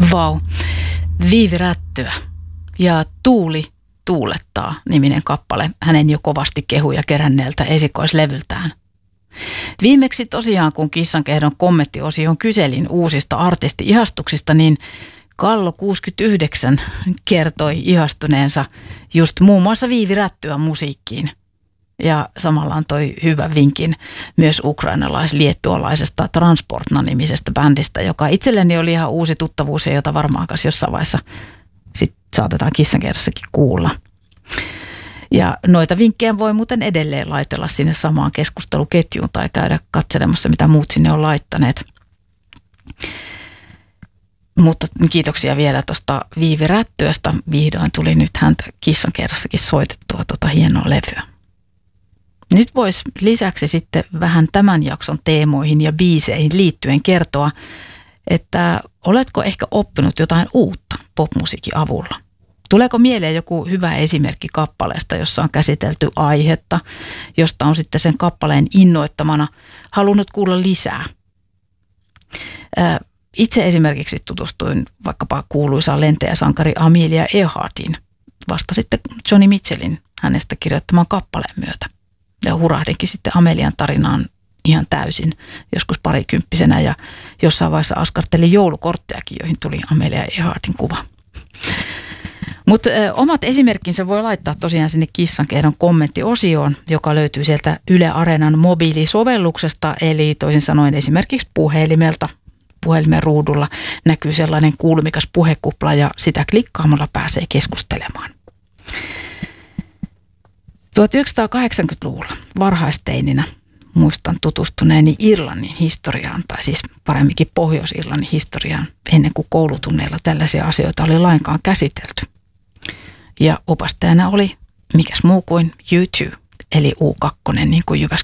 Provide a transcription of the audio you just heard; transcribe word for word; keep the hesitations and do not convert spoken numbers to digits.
Vau. Wow. Viivi Rättyä ja Tuuli tuulettaa -niminen kappale hänen jo kovasti kehuja keränneeltä esikoislevyltään. Viimeksi tosiaan, kun Kissankehdon kommenttiosion kyselin uusista artisti-ihastuksista, niin Kallo kuusikymmentäyhdeksän kertoi ihastuneensa just muun muassa Viivi Rättyä musiikkiin. Ja samalla antoi hyvän vinkin myös ukrainalais-liettualaisesta Transportna-nimisestä bändistä, joka itselleni oli ihan uusi tuttavuus ja jota varmaan kanssa jossain vaiheessa sit saatetaan Kissankehdossakin kuulla. Ja noita vinkkejä voi muuten edelleen laitella sinne samaan keskusteluketjuun tai käydä katselemassa, mitä muut sinne on laittaneet. Mutta kiitoksia vielä tuosta Viivi Rättyöstä. Vihdoin tuli nyt häntä Kissankehdossakin soitettua tuota hienoa levyä. Nyt voisi lisäksi sitten vähän tämän jakson teemoihin ja biiseihin liittyen kertoa, että oletko ehkä oppinut jotain uutta popmusiikin avulla? Tuleeko mieleen joku hyvä esimerkki kappaleesta, jossa on käsitelty aihetta, josta on sitten sen kappaleen innoittamana halunnut kuulla lisää? Itse esimerkiksi tutustuin vaikkapa kuuluisaan lentäjäsankari Amelia Earhartiin vasta sitten Joni Mitchellin hänestä kirjoittaman kappaleen myötä. Ja hurahdinkin sitten Amelian tarinaan ihan täysin joskus parikymppisenä ja jossain vaiheessa askartelin joulukorttejakin, joihin tuli Amelia Earhartin kuva. Mutta omat esimerkkinsä voi laittaa tosiaan sinne Kissankehdon kommenttiosioon, joka löytyy sieltä Yle Areenan mobiilisovelluksesta, eli toisin sanoen esimerkiksi puhelimelta. Puhelimen ruudulla näkyy sellainen kuulumikas puhekupla ja sitä klikkaamalla pääsee keskustelemaan. tuhatyhdeksänsataakahdeksankymmentäluvulla varhaisteininä muistan tutustuneeni Irlannin historiaan, tai siis paremminkin Pohjois-Irlannin historiaan, ennen kuin koulutunneilla tällaisia asioita oli lainkaan käsitelty. Ja opastajana oli mikäs muu kuin U kaksi, eli U kaksi, niin kuin Jyväskylän